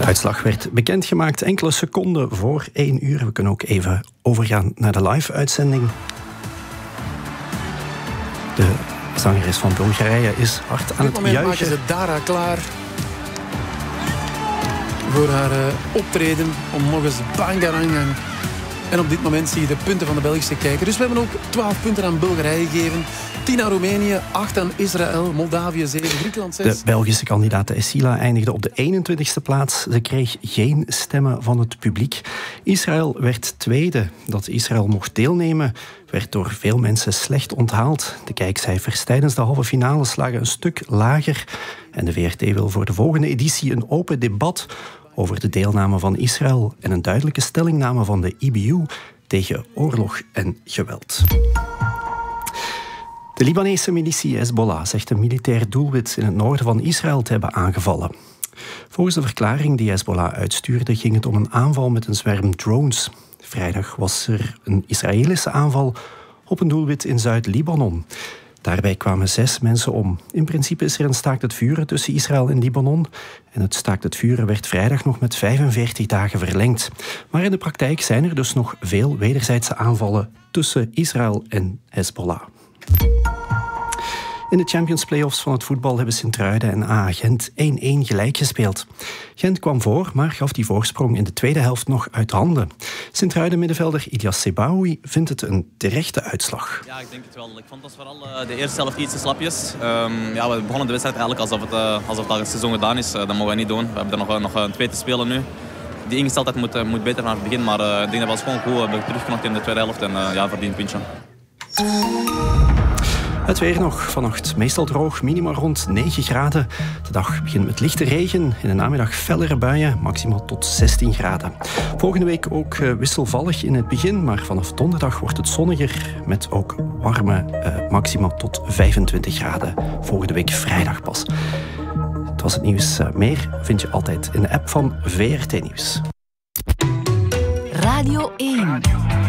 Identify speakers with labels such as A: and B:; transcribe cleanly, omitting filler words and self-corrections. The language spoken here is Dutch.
A: Uitslag werd bekendgemaakt enkele seconden voor 1 uur. We kunnen ook even overgaan naar de live-uitzending. De zangeres van Bulgarije is hard aan het juichen. Op dit moment
B: maken ze Dara klaar voor haar optreden om nog eens Bangarang. En op dit moment zie je de punten van de Belgische kijker. Dus we hebben ook 12 punten aan Bulgarije gegeven. 10 aan Roemenië, 8 aan Israël, Moldavië 7, Griekenland 6.
A: De Belgische kandidaat Essila eindigde op de 21ste plaats. Ze kreeg geen stemmen van het publiek. Israël werd tweede. Dat Israël mocht deelnemen werd door veel mensen slecht onthaald. De kijkcijfers tijdens de halve finales lagen een stuk lager. En de VRT wil voor de volgende editie een open debat over de deelname van Israël en een duidelijke stellingname van de IBU tegen oorlog en geweld. De Libanese militie Hezbollah zegt een militair doelwit in het noorden van Israël te hebben aangevallen. Volgens de verklaring die Hezbollah uitstuurde ging het om een aanval met een zwerm drones. Vrijdag was er een Israëlische aanval op een doelwit in Zuid-Libanon. Daarbij kwamen 6 mensen om. In principe is er een staakt het vuren tussen Israël en Libanon. En het staakt het vuren werd vrijdag nog met 45 dagen verlengd. Maar in de praktijk zijn er dus nog veel wederzijdse aanvallen tussen Israël en Hezbollah. In de Champions Playoffs van het voetbal hebben Sint-Truiden en AA Gent 1-1 gelijk gespeeld. Gent kwam voor, maar gaf die voorsprong in de tweede helft nog uit handen. Sint-Truiden-middenvelder Ilyas Sebaoui vindt het een terechte uitslag.
C: Ja, ik denk het wel. Ik vond het vooral de eerste helft iets te slapjes. We begonnen de wedstrijd eigenlijk alsof het seizoen gedaan is. Dat mogen we niet doen. We hebben er nog een 2 te spelen nu. Die ingesteldheid moet beter naar het begin, maar ik denk dat we gewoon goed hebben terugknokt in de tweede helft en verdient puntje.
A: Het weer nog. Vannacht meestal droog, minimaal rond 9 graden. De dag begint met lichte regen. In de namiddag fellere buien, maximaal tot 16 graden. Volgende week ook wisselvallig in het begin, maar vanaf donderdag wordt het zonniger met ook warme, maximaal tot 25 graden. Volgende week vrijdag pas. Het was het nieuws. Meer vind je altijd in de app van VRT Nieuws.
D: Radio 1.